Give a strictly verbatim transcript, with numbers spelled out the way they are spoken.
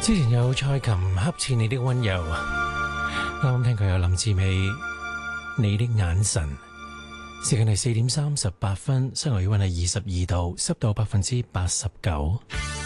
之前有蔡琴恰似你的溫柔，啱啱聽佢有林志美你的眼神。時間係四點三十八分，室外氣溫係二十二度，濕度百分之八十九。